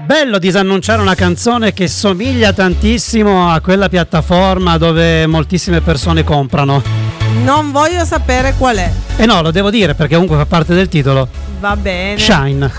Bello disannunciare una canzone che somiglia tantissimo a quella piattaforma dove moltissime persone comprano. Non voglio sapere qual è. No, lo devo dire perché comunque fa parte del titolo. Va bene. Shine.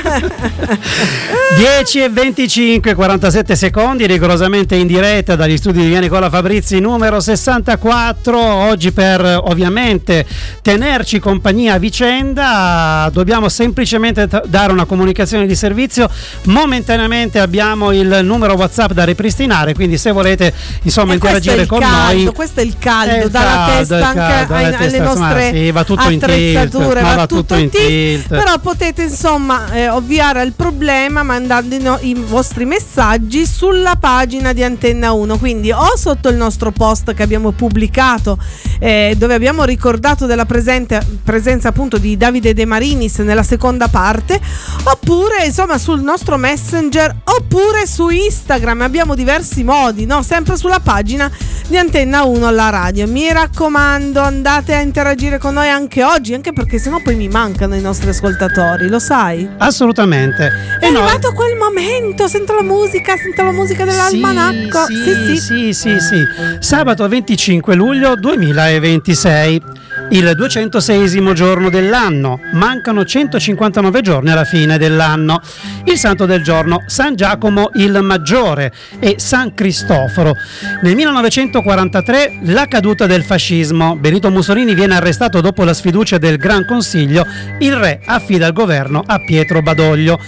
10:25, 47 secondi, rigorosamente in diretta dagli studi di via Nicola Fabrizi numero 64. Oggi, per ovviamente tenerci compagnia a vicenda, dobbiamo semplicemente dare una comunicazione di servizio. Momentaneamente abbiamo il numero WhatsApp da ripristinare, quindi se volete insomma interagire con noi. Questo è il caldo, dalla testa anche alle nostre sì, va tutto attrezzature, va tutto in tilt. Però potete insomma ovviare al problema mandando i vostri messaggi sulla pagina di Antenna 1, quindi o sotto il nostro post che abbiamo pubblicato dove abbiamo ricordato della presenza appunto di Davide De Marinis nella seconda parte, oppure insomma sul nostro Messenger, oppure su Instagram. Abbiamo diversi modi, no? Sempre sulla pagina di Antenna 1 alla radio. Mi raccomando, andate a interagire con noi anche oggi, anche perché sennò poi mi mancano i nostri ascoltatori, lo sai? Assolutamente. È arrivato quel momento, sento la musica dell'almanacco. Sì. Sabato 25 luglio 2026, il 206esimo giorno dell'anno. Mancano 159 giorni alla fine dell'anno. Il santo del giorno: San Giacomo il Maggiore e San Cristoforo. Nel 1943 la caduta del fascismo. Benito Mussolini viene arrestato dopo la sfiducia del Gran Consiglio. Il re affida il governo a Pietro Badoglio.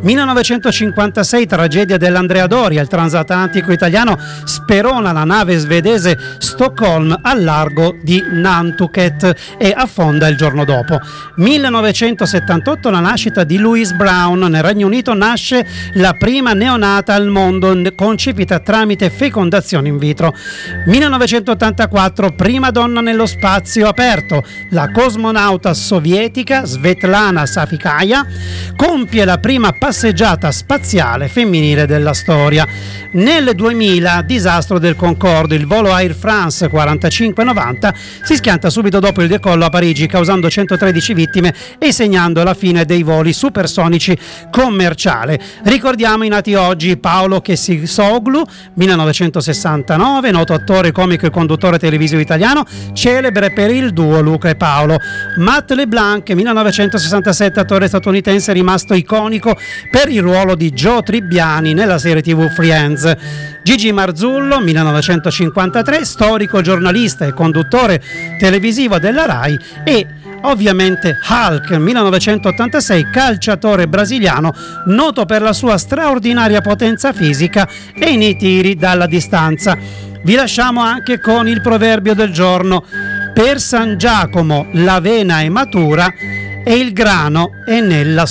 1956 tragedia dell'Andrea Doria. Il transatlantico italiano sperona la nave svedese Stockholm al largo di Nantucket e affonda il giorno dopo. 1978 la nascita di Louise Brown. Nel Regno Unito nasce la prima neonata al mondo concepita tramite fecondazione in vitro. 1984 prima donna nello spazio aperto. La cosmonauta sovietica Svetlana Safikaya compie la prima passeggiata spaziale femminile della storia. Nel 2000 disastro del Concorde. Il volo Air France 4590 si schianta subito dopo il decollo a Parigi, causando 113 vittime e segnando la fine dei voli supersonici commerciali. Ricordiamo i nati oggi: Paolo Kessisoglu, 1969, noto attore, comico e conduttore televisivo italiano, celebre per il duo Luca e Paolo. Matt LeBlanc, 1967, attore statunitense rimasto iconico per il ruolo di Joe Tribbiani nella serie TV Friends. Gigi Marzullo, 1953, storico giornalista e conduttore televisivo della Rai. E ovviamente Hulk, 1986, calciatore brasiliano noto per la sua straordinaria potenza fisica e nei tiri dalla distanza. Vi lasciamo anche con il proverbio del giorno: per San Giacomo l'avena è matura e il grano è nella